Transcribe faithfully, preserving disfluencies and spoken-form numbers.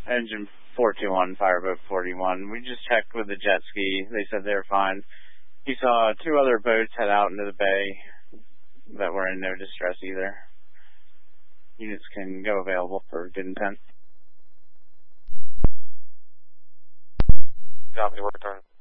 engine four two one, fireboat forty-one. We just checked with the jet ski. They said they were fine. He saw two other boats head out into the bay that were in no distress either. Units can go available for good intent. Copy, we're returning.